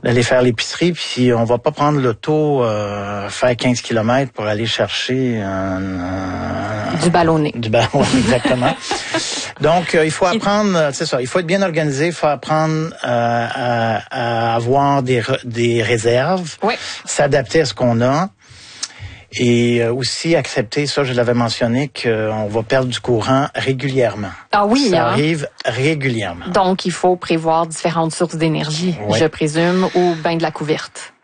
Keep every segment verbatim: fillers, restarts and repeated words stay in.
d'aller faire l'épicerie, puis on va pas prendre l'auto, euh, faire quinze kilomètres pour aller chercher un, un, du ballonné. Du ballon, exactement. Donc, euh, il faut apprendre, c'est ça, il faut être bien organisé, il faut apprendre euh, à, à avoir des, des réserves, oui. s'adapter à ce qu'on a. Et aussi accepter, ça je l'avais mentionné, qu'on va perdre du courant régulièrement. Ah oui, ça hein? arrive régulièrement. Donc, il faut prévoir différentes sources d'énergie, oui. je présume, ou ben de la couverte.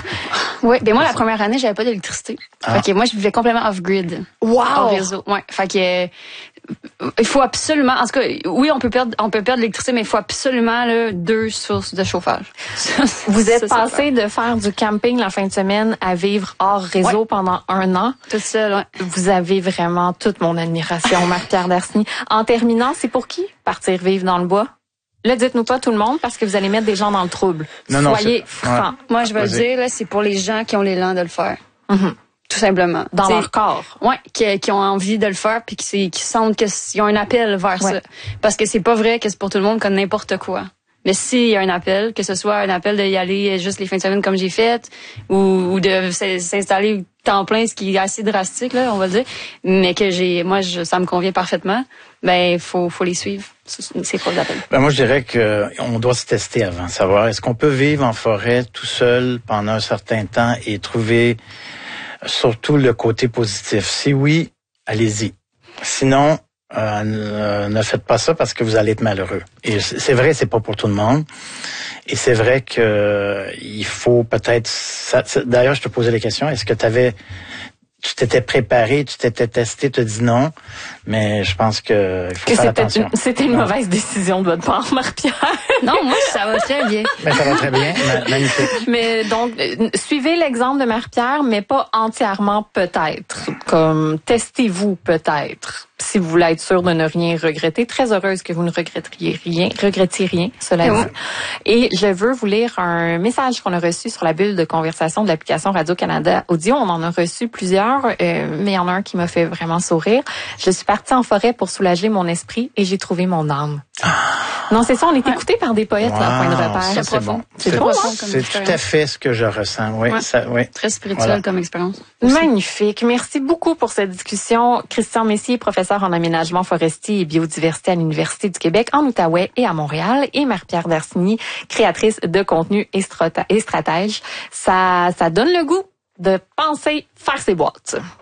Oui, ben moi la première année, j'avais pas d'électricité. Ah. Fait que moi je vivais complètement off-grid. Wow! Au réseau. Ouais, fait que euh, il faut absolument, en tout cas, oui, on peut perdre on peut perdre l'électricité, mais il faut absolument là, deux sources de chauffage. Vous êtes ça, passé de faire du camping la fin de semaine à vivre hors réseau ouais. pendant un an. Tout seul, ouais. Vous avez vraiment toute mon admiration, Marie-Pierre Darcigny. En terminant, c'est pour qui partir vivre dans le bois? Là, dites-nous pas tout le monde parce que vous allez mettre des gens dans le trouble. Non, non, Soyez francs. Ouais. Moi, je vais le dire, là, c'est pour les gens qui ont l'élan de le faire. Mm-hmm. Tout simplement. Dans T'sais, leur corps. Ouais, qui, qui ont envie de le faire puis qui, qui sentent qu'ils ont un appel vers ouais. ça. Parce que c'est pas vrai que c'est pour tout le monde comme n'importe quoi. Mais s'il y a un appel, que ce soit un appel d'y aller juste les fins de semaine comme j'ai fait, ou, ou de s'installer temps plein, ce qui est assez drastique, là, on va dire, mais que j'ai, moi, je, ça me convient parfaitement, ben, faut, faut les suivre, ces propres appels. Ben, moi, je dirais que on doit se tester avant, savoir est-ce qu'on peut vivre en forêt tout seul pendant un certain temps et trouver surtout le côté positif. Si oui, allez-y. Sinon, Euh, ne, ne faites pas ça parce que vous allez être malheureux. Et c'est vrai, c'est pas pour tout le monde. Et c'est vrai que euh, il faut peut-être... Ça, d'ailleurs, je te posais la question, est-ce que tu avais... Tu t'étais préparé, tu t'étais testé, tu as dit non, mais je pense que il faut que faire c'était attention. Une, c'était une mauvaise décision de votre part, Marie-Pierre. Non, moi, ça va très bien. Mais ça va très bien, magnifique. Mais donc, suivez l'exemple de Marie-Pierre, mais pas entièrement peut-être. Comme, testez-vous peut-être. Si vous voulez être sûr de ne rien regretter. Très heureuse que vous ne regretteriez rien, regrettiez rien, cela dit. Oui. Et je veux vous lire un message qu'on a reçu sur la bulle de conversation de l'application Radio-Canada Audio. On en a reçu plusieurs, euh, mais il y en a un qui m'a fait vraiment sourire. Je suis partie en forêt pour soulager mon esprit et j'ai trouvé mon âme. Ah. Non, c'est ça, on est ouais. écouté par des poètes, wow, là, point de repère. Ça, c'est bon. C'est, c'est, bon, hein? C'est tout à fait ce que je ressens. Oui, ouais. ça, oui. Très spirituel voilà. comme expérience. Magnifique. Merci beaucoup pour cette discussion. Christian Messier, professeur en aménagement forestier et biodiversité à l'Université du Québec en Outaouais et à Montréal, et Marie-Pierre Darcigny, créatrice de contenu et, strata- et stratège. Ça, ça donne le goût de penser faire ses boîtes.